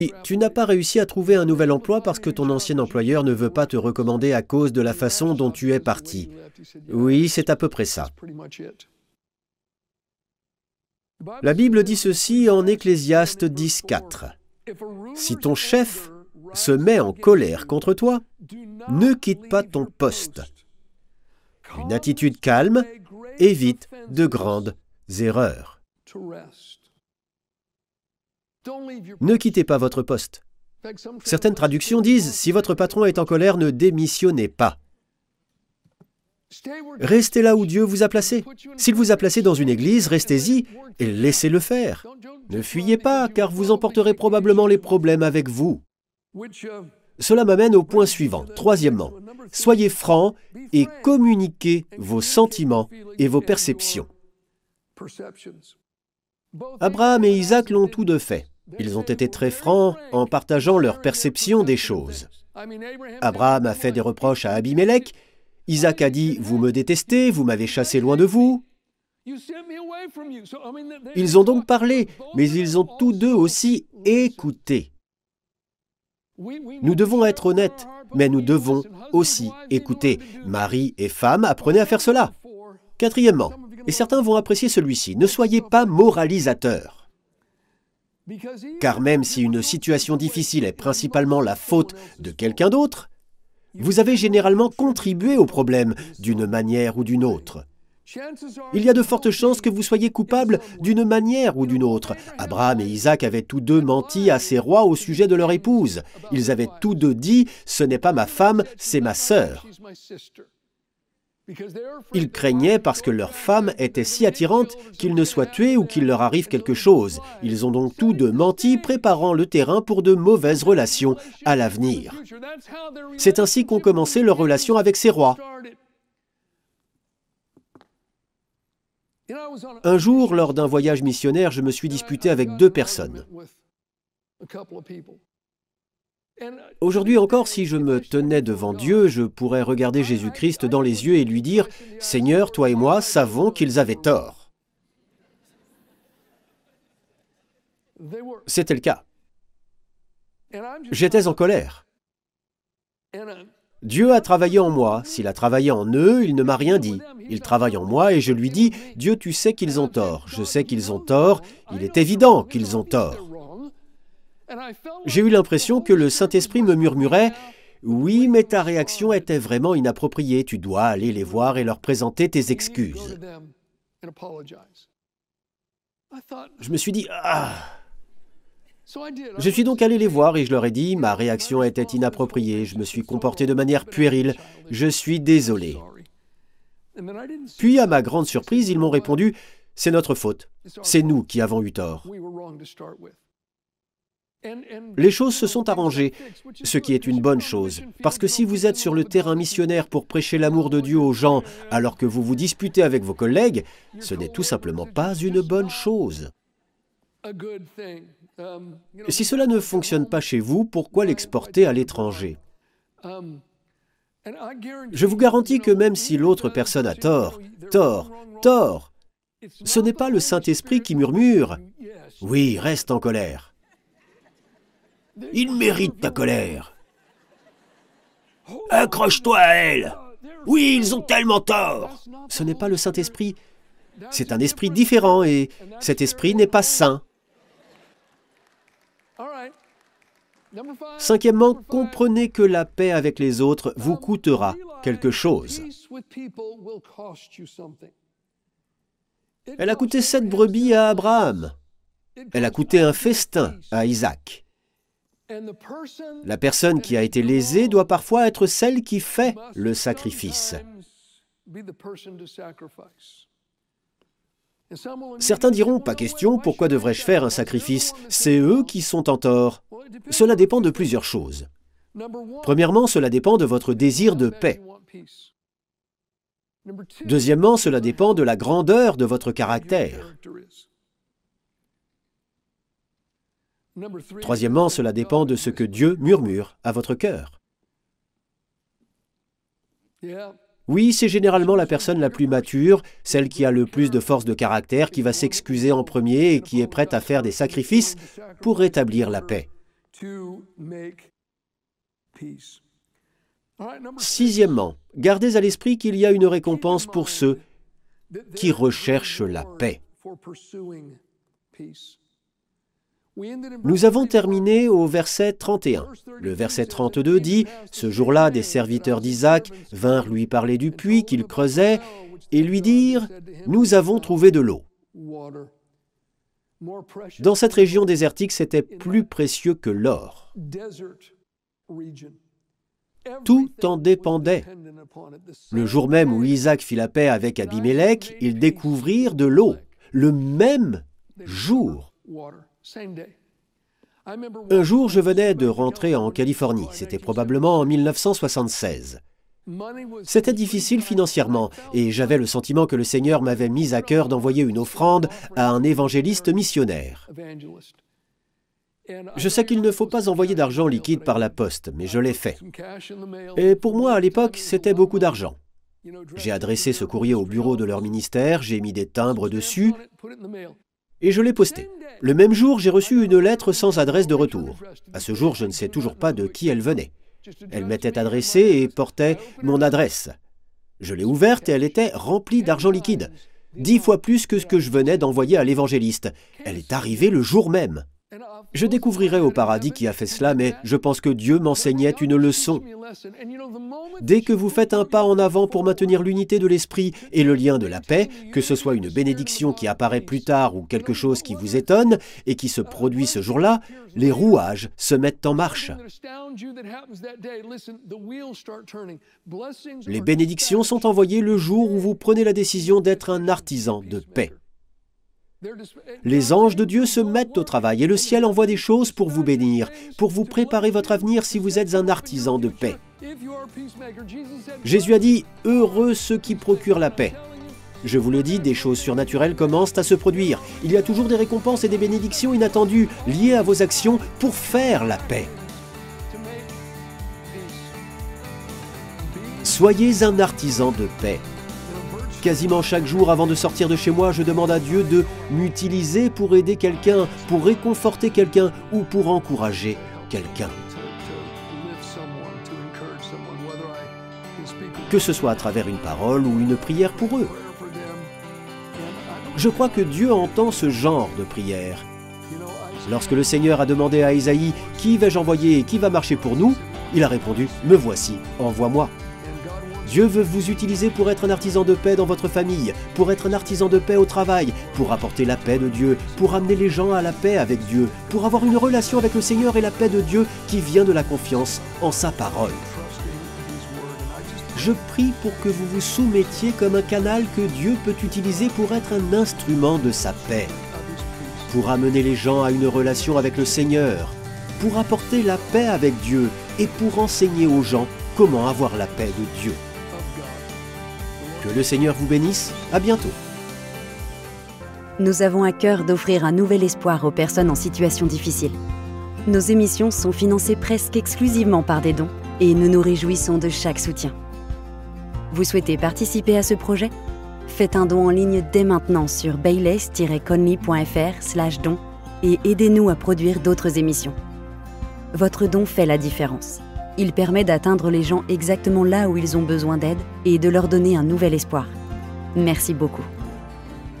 Tu n'as pas réussi à trouver un nouvel emploi parce que ton ancien employeur ne veut pas te recommander à cause de la façon dont tu es parti. Oui, c'est à peu près ça. La Bible dit ceci en Ecclésiaste 10:4. Si ton chef se met en colère contre toi, ne quitte pas ton poste. Une attitude calme évite de grandes erreurs. Ne quittez pas votre poste. Certaines traductions disent « Si votre patron est en colère, ne démissionnez pas ». Restez là où Dieu vous a placé. S'il vous a placé dans une église, restez-y et laissez-le faire. Ne fuyez pas, car vous emporterez probablement les problèmes avec vous. Cela m'amène au point suivant. Troisièmement, soyez francs et communiquez vos sentiments et vos perceptions. Abraham et Isaac l'ont tous deux fait. Ils ont été très francs en partageant leur perception des choses. Abraham a fait des reproches à Abimélec. Isaac a dit « Vous me détestez, vous m'avez chassé loin de vous ». Ils ont donc parlé, mais ils ont tous deux aussi écouté. Nous devons être honnêtes, mais nous devons aussi écouter. Mari et femme, apprenez à faire cela. Quatrièmement, et certains vont apprécier celui-ci, ne soyez pas moralisateurs. Car même si une situation difficile est principalement la faute de quelqu'un d'autre, vous avez généralement contribué au problème d'une manière ou d'une autre. Il y a de fortes chances que vous soyez coupable d'une manière ou d'une autre. Abraham et Isaac avaient tous deux menti à ces rois au sujet de leur épouse. Ils avaient tous deux dit « Ce n'est pas ma femme, c'est ma sœur ». Ils craignaient parce que leur femme était si attirante qu'ils ne soient tués ou qu'il leur arrive quelque chose. Ils ont donc tous deux menti, préparant le terrain pour de mauvaises relations à l'avenir. C'est ainsi qu'ont commencé leurs relations avec ces rois. Un jour, lors d'un voyage missionnaire, je me suis disputé avec deux personnes. Aujourd'hui encore, si je me tenais devant Dieu, je pourrais regarder Jésus-Christ dans les yeux et lui dire « Seigneur, toi et moi savons qu'ils avaient tort. » C'était le cas. J'étais en colère. Dieu a travaillé en moi. S'il a travaillé en eux, il ne m'a rien dit. Il travaille en moi et je lui dis « Dieu, tu sais qu'ils ont tort. Je sais qu'ils ont tort. Il est évident qu'ils ont tort. » J'ai eu l'impression que le Saint-Esprit me murmurait « Oui, mais ta réaction était vraiment inappropriée. Tu dois aller les voir et leur présenter tes excuses. » Je me suis dit « Ah !» Je suis donc allé les voir et je leur ai dit « Ma réaction était inappropriée. Je me suis comporté de manière puérile. Je suis désolé. » Puis, à ma grande surprise, ils m'ont répondu « C'est notre faute. C'est nous qui avons eu tort. » Les choses se sont arrangées, ce qui est une bonne chose, parce que si vous êtes sur le terrain missionnaire pour prêcher l'amour de Dieu aux gens alors que vous vous disputez avec vos collègues, ce n'est tout simplement pas une bonne chose. Si cela ne fonctionne pas chez vous, pourquoi l'exporter à l'étranger? Je vous garantis que même si l'autre personne a tort, ce n'est pas le Saint-Esprit qui murmure « Oui, reste en colère. » Il mérite ta colère. Accroche-toi à elle. Oui, ils ont tellement tort. Ce n'est pas le Saint-Esprit. C'est un esprit différent et cet esprit n'est pas saint. Cinquièmement, comprenez que la paix avec les autres vous coûtera quelque chose. Elle a coûté 7 brebis à Abraham. Elle a coûté un festin à Isaac. La personne qui a été lésée doit parfois être celle qui fait le sacrifice. Certains diront, pas question, pourquoi devrais-je faire un sacrifice? C'est eux qui sont en tort. Cela dépend de plusieurs choses. Premièrement, cela dépend de votre désir de paix. Deuxièmement, cela dépend de la grandeur de votre caractère. Troisièmement, cela dépend de ce que Dieu murmure à votre cœur. Oui, c'est généralement la personne la plus mature, celle qui a le plus de force de caractère, qui va s'excuser en premier et qui est prête à faire des sacrifices pour rétablir la paix. Sixièmement, gardez à l'esprit qu'il y a une récompense pour ceux qui recherchent la paix. Nous avons terminé au verset 31. Le verset 32 dit « Ce jour-là, des serviteurs d'Isaac vinrent lui parler du puits qu'il creusait et lui dirent « Nous avons trouvé de l'eau ». Dans cette région désertique, c'était plus précieux que l'or. Tout en dépendait. Le jour même où Isaac fit la paix avec Abimélec, ils découvrirent de l'eau. Le même jour. Un jour, je venais de rentrer en Californie. C'était probablement en 1976. C'était difficile financièrement et j'avais le sentiment que le Seigneur m'avait mis à cœur d'envoyer une offrande à un évangéliste missionnaire. Je sais qu'il ne faut pas envoyer d'argent liquide par la poste, mais je l'ai fait. Et pour moi, à l'époque, c'était beaucoup d'argent. J'ai adressé ce courrier au bureau de leur ministère, j'ai mis des timbres dessus et je l'ai posté. Le même jour, j'ai reçu une lettre sans adresse de retour. À ce jour, je ne sais toujours pas de qui elle venait. Elle m'était adressée et portait mon adresse. Je l'ai ouverte et elle était remplie d'argent liquide. 10 fois plus que ce que je venais d'envoyer à l'évangéliste. Elle est arrivée le jour même. Je découvrirai au paradis qui a fait cela, mais je pense que Dieu m'enseignait une leçon. Dès que vous faites un pas en avant pour maintenir l'unité de l'esprit et le lien de la paix, que ce soit une bénédiction qui apparaît plus tard ou quelque chose qui vous étonne et qui se produit ce jour-là, les rouages se mettent en marche. Les bénédictions sont envoyées le jour où vous prenez la décision d'être un artisan de paix. Les anges de Dieu se mettent au travail et le ciel envoie des choses pour vous bénir, pour vous préparer votre avenir si vous êtes un artisan de paix. Jésus a dit « Heureux ceux qui procurent la paix ». Je vous le dis, des choses surnaturelles commencent à se produire. Il y a toujours des récompenses et des bénédictions inattendues liées à vos actions pour faire la paix. Soyez un artisan de paix. Quasiment chaque jour avant de sortir de chez moi, je demande à Dieu de m'utiliser pour aider quelqu'un, pour réconforter quelqu'un ou pour encourager quelqu'un. Que ce soit à travers une parole ou une prière pour eux. Je crois que Dieu entend ce genre de prière. Lorsque le Seigneur a demandé à Ésaïe « Qui vais-je envoyer et qui va marcher pour nous ?», il a répondu « Me voici, envoie-moi ». Dieu veut vous utiliser pour être un artisan de paix dans votre famille, pour être un artisan de paix au travail, pour apporter la paix de Dieu, pour amener les gens à la paix avec Dieu, pour avoir une relation avec le Seigneur et la paix de Dieu qui vient de la confiance en sa parole. Je prie pour que vous vous soumettiez comme un canal que Dieu peut utiliser pour être un instrument de sa paix, pour amener les gens à une relation avec le Seigneur, pour apporter la paix avec Dieu et pour enseigner aux gens comment avoir la paix de Dieu. Que le Seigneur vous bénisse. À bientôt. Nous avons à cœur d'offrir un nouvel espoir aux personnes en situation difficile. Nos émissions sont financées presque exclusivement par des dons et nous nous réjouissons de chaque soutien. Vous souhaitez participer à ce projet ? Faites un don en ligne dès maintenant sur bayles-conley.fr/don et aidez-nous à produire d'autres émissions. Votre don fait la différence. Il permet d'atteindre les gens exactement là où ils ont besoin d'aide et de leur donner un nouvel espoir. Merci beaucoup.